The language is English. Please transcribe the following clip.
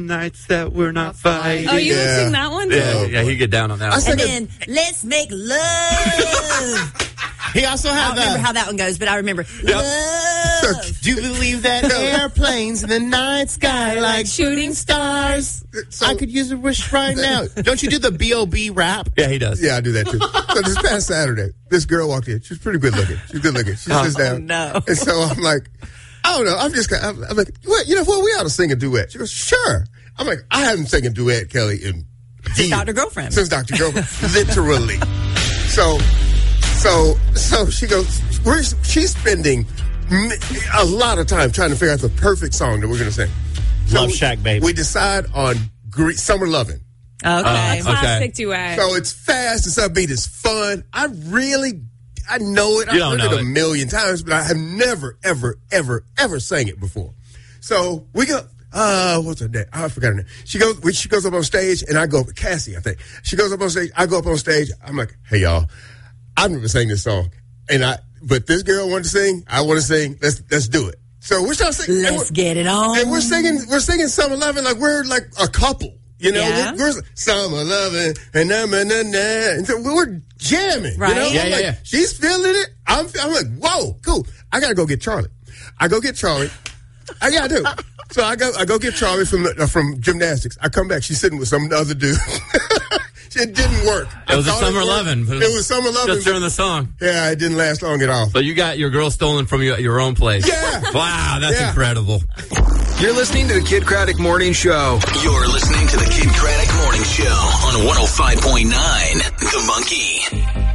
Nights that we're not fighting. Oh, you would sing that one? Yeah, he'd get down on that one. And then, let's make love. He also had I don't remember how that one goes, but I remember love. Do you believe that airplanes in the night sky like shooting stars? So, I could use a wish right now. Don't you do the B.O.B. rap? Yeah, he does. Yeah, I do that too. So this past Saturday, this girl walked in. She's pretty good looking. She's good looking. She sits down. No. And so I'm like, I don't know. I'm like, what? You know what? We ought to sing a duet. She goes, sure. I'm like, I haven't sang a duet, Kelly, in Since Dr. Girlfriend. Since Dr. Girlfriend. Literally. So she goes, she's spending a lot of time trying to figure out the perfect song that we're going to sing. So Love Shack, baby. We decide on Summer Lovin'. Okay. Classic duet. So it's fast, it's upbeat, it's fun. I know it. I've heard it a million times, but I have never, ever, ever, ever sang it before. So we go, what's her name? I forgot her name. She goes up on stage, and I go, Cassie, I think. She goes up on stage, I go up on stage, I'm like, hey, y'all, I've never sang this song. But this girl wanted to sing, I want to sing, let's do it. So we're starting to sing. Let's get it on. And we're singing Summer Lovin' like we're like a couple. You know, Yeah. we're Summer Lovin' and na-na-na-na. And so we're jamming. Right. You know? Yeah, I'm like, yeah. she's feeling it. I'm like, whoa, cool. I got to go get Charlie. I go get Charlie. I got to do. So I go get Charlie from gymnastics. I come back. She's sitting with some other dude. It didn't work. It was a I thought Summer Lovin'. It was Summer Lovin'. Just during the song. Yeah, it didn't last long at all. So you got your girl stolen from your own place. Yeah. Wow, that's incredible. You're listening to the Kid Craddock Morning Show. You're listening to the Kid Craddock Morning Show on 105.9 The Monkey.